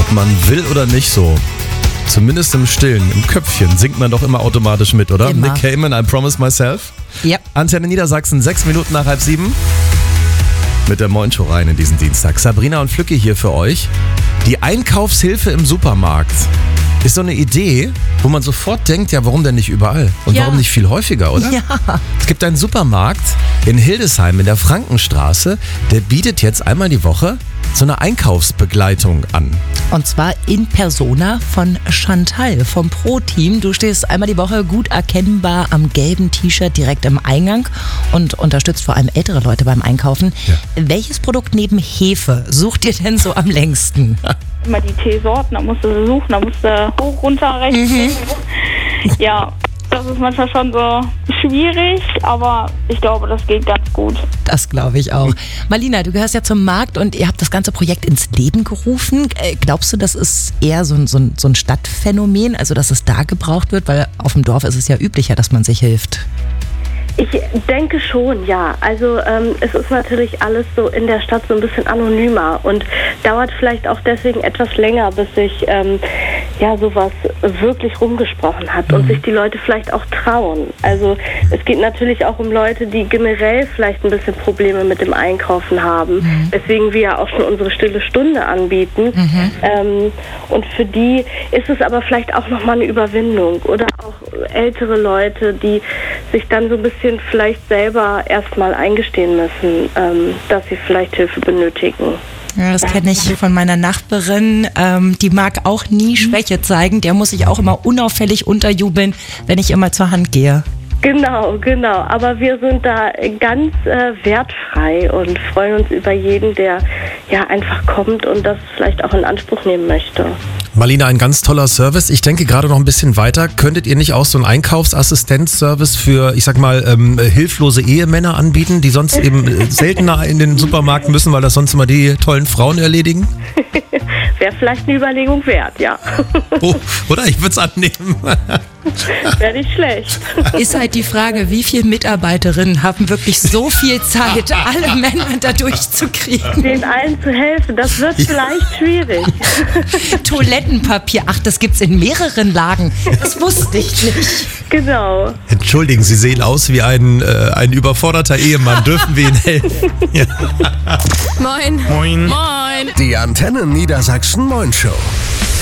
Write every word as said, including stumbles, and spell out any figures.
ob man will oder nicht so. Zumindest im Stillen, im Köpfchen singt man doch immer automatisch mit, oder? Immer. Nick Cayman, I Promise Myself. Ja. Antenne Niedersachsen, sechs Minuten nach halb sieben. Mit der Moin Show rein in diesen Dienstag. Sabrina und Flücki hier für euch. Die Einkaufshilfe im Supermarkt ist so eine Idee, wo man sofort denkt, ja, warum denn nicht überall? Und Ja. warum nicht viel häufiger, oder? Ja. Es gibt einen Supermarkt in Hildesheim in der Frankenstraße, der bietet jetzt einmal die Woche so eine Einkaufsbegleitung an. Und zwar in Persona von Chantal vom Pro-Team. Du stehst einmal die Woche gut erkennbar am gelben T-Shirt direkt im Eingang und unterstützt vor allem ältere Leute beim Einkaufen. Ja. Welches Produkt neben Hefe sucht ihr denn so am längsten? Immer die Teesorten, da musst du suchen, da musst du hoch, runter, rechts. Mhm. Ja, das ist manchmal schon so schwierig, aber ich glaube, das geht ganz gut. Das glaube ich auch. Marlina, du gehörst ja zum Markt und ihr habt das ganze Projekt ins Leben gerufen. Äh, Glaubst du, das ist eher so ein, so, ein, so ein Stadtphänomen, also dass es da gebraucht wird? Weil auf dem Dorf ist es ja üblicher, dass man sich hilft. Ich denke schon, ja. Also ähm, es ist natürlich alles so in der Stadt so ein bisschen anonymer und dauert vielleicht auch deswegen etwas länger, bis sich ähm, ja sowas wirklich rumgesprochen hat und sich die Leute vielleicht auch trauen. Also es geht natürlich auch um Leute, die generell vielleicht ein bisschen Probleme mit dem Einkaufen haben, mhm. weswegen wir ja auch schon unsere stille Stunde anbieten. Mhm. Ähm, und für die ist es aber vielleicht auch nochmal eine Überwindung oder auch ältere Leute, die sich dann so ein bisschen vielleicht selber erstmal eingestehen müssen, ähm, dass sie vielleicht Hilfe benötigen. Ja, das kenne ich von meiner Nachbarin. Ähm, die mag auch nie Schwäche zeigen. Der muss ich auch immer unauffällig unterjubeln, wenn ich immer zur Hand gehe. Genau, genau. Aber wir sind da ganz äh, wertfrei und freuen uns über jeden, der ja einfach kommt und das vielleicht auch in Anspruch nehmen möchte. Marlina, ein ganz toller Service. Ich denke gerade noch ein bisschen weiter. Könntet ihr nicht auch so einen Einkaufsassistenzservice für, ich sag mal, ähm, hilflose Ehemänner anbieten, die sonst eben seltener in den Supermarkt müssen, weil das sonst immer die tollen Frauen erledigen? Wäre vielleicht eine Überlegung wert, ja. Oh, oder? Ich würde es annehmen. Wäre nicht schlecht. Ist halt die Frage, wie viele Mitarbeiterinnen haben wirklich so viel Zeit, alle Männer da durchzukriegen? Den allen zu helfen, das wird vielleicht schwierig. Toilettenpapier, ach, das gibt's in mehreren Lagen. Das wusste ich nicht. Genau. Entschuldigen, Sie sehen aus wie ein, äh, ein überforderter Ehemann. Dürfen wir Ihnen helfen? Ja. Moin. Moin. Moin. Die Antenne Niedersachsen Moin Show.